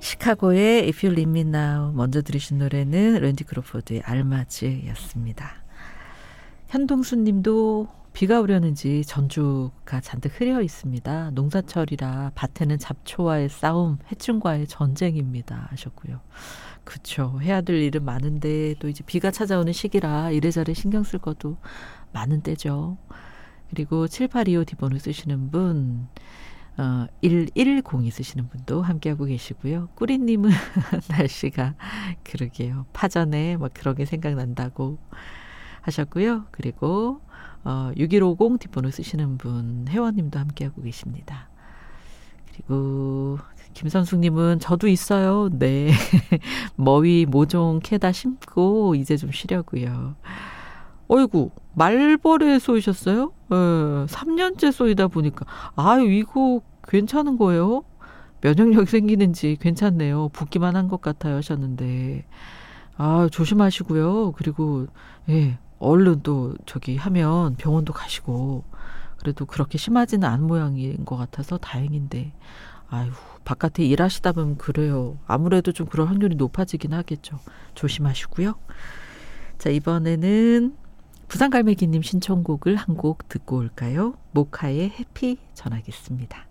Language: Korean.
시카고의 If You Leave Me Now 먼저 들으신 노래는 랜디 크로포드의 알마즈였습니다. 현동수 님도 비가 오려는지 전주가 잔뜩 흐려 있습니다. 농사철이라 밭에는 잡초와의 싸움, 해충과의 전쟁입니다 하셨고요. 그렇죠. 해야 될 일은 많은데 또 이제 비가 찾아오는 시기라 이래저래 신경 쓸 것도 많은 때죠. 그리고 7825 디번호 쓰시는 분 1102 쓰시는 분도 함께하고 계시고요. 꾸리님은 날씨가 그러게요. 파전에 막 그런 게 생각난다고 하셨고요. 그리고 6150 뒷번호 쓰시는 분 회원님도 함께하고 계십니다. 그리고 김선숙님은 저도 있어요. 네. 머위 모종 캐다 심고 이제 좀 쉬려고요. 어이구 말벌에 쏘이셨어요? 3년째 쏘이다 보니까 아유 이거 괜찮은 거예요? 면역력이 생기는지 괜찮네요. 붓기만 한 것 같아요 하셨는데 아 조심하시고요. 그리고 얼른 또 저기 하면 병원도 가시고 그래도 그렇게 심하지는 않은 모양인 것 같아서 다행인데 아유 바깥에 일하시다 보면 그래요. 아무래도 좀 그럴 확률이 높아지긴 하겠죠. 조심하시고요. 자 이번에는 부산갈매기님 신청곡을 한 곡 듣고 올까요? 모카의 해피 전하겠습니다.